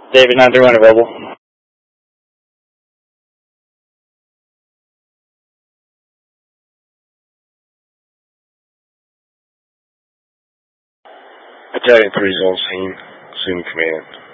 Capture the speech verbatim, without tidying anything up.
David nine three one available. Battalion three is on scene. Assume command.